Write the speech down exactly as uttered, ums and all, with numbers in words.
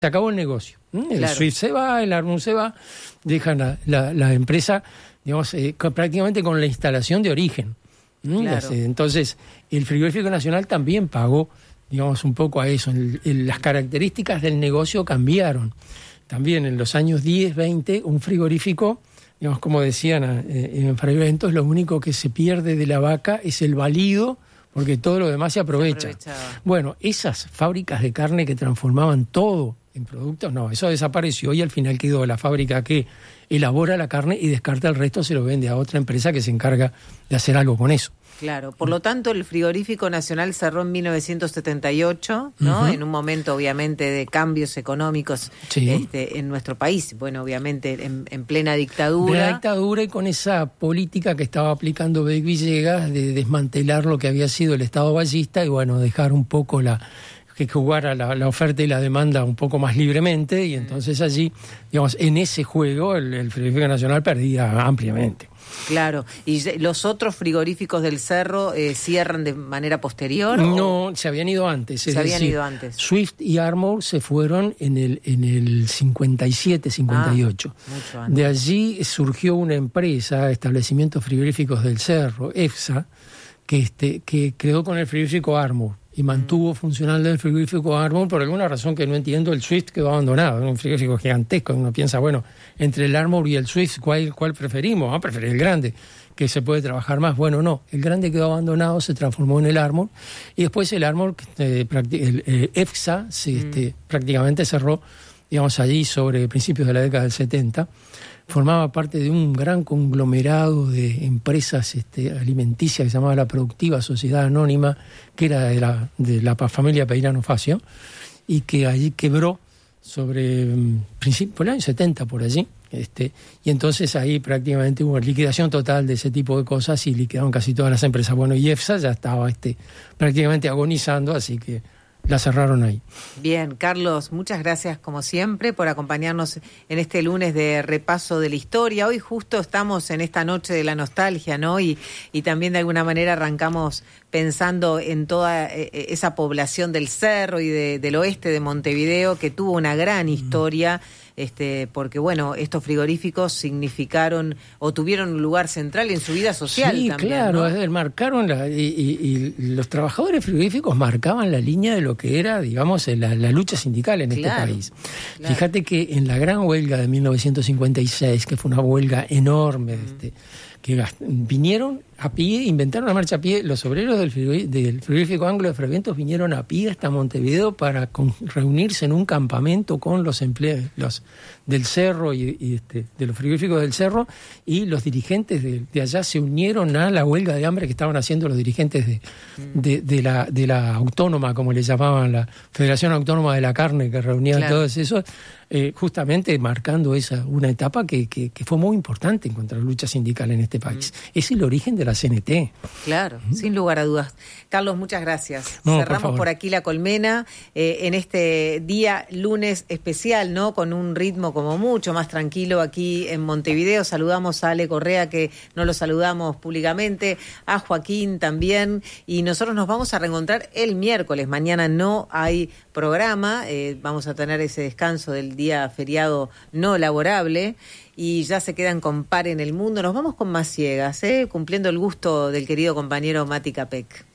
Se acabó el negocio. ¿Mm? El Claro. Swift se va, el Armour se va, dejan la, la, la empresa, digamos, eh, con- prácticamente con la instalación de origen. ¿Mm? Claro. Las, eh, Entonces, el Frigorífico Nacional también pagó, digamos, un poco a eso. El- el- las características del negocio cambiaron. También en los años diez, veinte, un frigorífico, digamos, como decían eh, en Fray Bentos, lo único que se pierde de la vaca es el balido, porque todo lo demás se aprovecha. Se aprovechaba. Bueno, esas fábricas de carne que transformaban todo en productos, no, eso desapareció y al final quedó la fábrica que elabora la carne y descarta el resto, se lo vende a otra empresa que se encarga de hacer algo con eso. Claro, por lo tanto el Frigorífico Nacional cerró en mil novecientos setenta y ocho, ¿no? Ujú. En un momento obviamente de cambios económicos Sí. este, en nuestro país, bueno, obviamente en, en plena dictadura. De la dictadura y con esa política que estaba aplicando Beck Villegas de desmantelar lo que había sido el Estado ballista y bueno, dejar un poco la que jugara la, la oferta y la demanda un poco más libremente y entonces allí, digamos, en ese juego el, el Frigorífico Nacional perdía ampliamente. Claro, y ye- los otros frigoríficos del Cerro eh, cierran de manera posterior. ¿o? No, se habían ido antes. es Se habían decir, ido antes. Swift y Armour se fueron en el, en el cincuenta y siete, cincuenta y ocho. Ah, mucho antes. De allí surgió una empresa, Establecimientos Frigoríficos del Cerro, EFSA, que, este, que creó con el frigorífico Armour y mantuvo funcionando el frigorífico Armour por alguna razón que no entiendo. El Swift quedó abandonado, era un frigorífico gigantesco. Uno piensa, bueno, entre el Armour y el Swift, ¿cuál, cuál preferimos? Ah, preferir el grande, que se puede trabajar más. Bueno, no, el grande quedó abandonado, se transformó en el Armour y después el Armour, eh, practi- el eh, EFSA, se, este, prácticamente cerró, digamos, allí sobre principios de la década del setenta. Formaba parte de un gran conglomerado de empresas este, alimenticias que se llamaba la Productiva Sociedad Anónima, que era de la, de la pa- familia Peirano Facio, y que allí quebró sobre mm, principio, por el año setenta, por allí. Este, y entonces ahí prácticamente hubo liquidación total de ese tipo de cosas y liquidaron casi todas las empresas. Bueno, y EFSA ya estaba este, prácticamente agonizando, así que la cerraron ahí. Bien, Carlos, muchas gracias como siempre por acompañarnos en este lunes de repaso de la historia. Hoy justo estamos en esta noche de la nostalgia, ¿no? Y, y también de alguna manera arrancamos pensando en toda eh, esa población del Cerro y de, del oeste de Montevideo que tuvo una gran historia. Este, porque bueno, estos frigoríficos significaron o tuvieron un lugar central en su vida social sí, también, claro, ¿no? es decir, marcaron la, y, y- y los trabajadores frigoríficos marcaban la línea de lo que era, digamos, la, la lucha sindical en Claro, este país. claro. Fíjate que en la gran huelga de mil novecientos cincuenta y seis, que fue una huelga enorme, Mm. este, que gast- vinieron a pie, inventaron la marcha a pie, los obreros del, frigori- del frigorífico Anglo de Fray Bentos vinieron a pie hasta Montevideo para con- reunirse en un campamento con los empleados los del Cerro y, y, este, de los frigoríficos del Cerro, y los dirigentes de, de allá se unieron a la huelga de hambre que estaban haciendo los dirigentes de, de, de la, de la autónoma, como le llamaban, la Federación Autónoma de la Carne, que reunía Claro. todos esos, eh, justamente marcando esa una etapa que, que, que fue muy importante en contra de la lucha sindical en este país. Es el origen de la C N T. Claro, sin lugar a dudas. Carlos, muchas gracias. No, por Cerramos por, favor. aquí la colmena eh, en este día lunes especial, ¿no? Con un ritmo como mucho más tranquilo aquí en Montevideo. Saludamos a Ale Correa, que no lo saludamos públicamente, a Joaquín también, y nosotros nos vamos a reencontrar el miércoles. Mañana no hay programa, eh, vamos a tener ese descanso del día feriado no laborable. Y ya se quedan con Par en el Mundo. Nos vamos con Más Ciegas, ¿eh? Cumpliendo el gusto del querido compañero Mati Capek.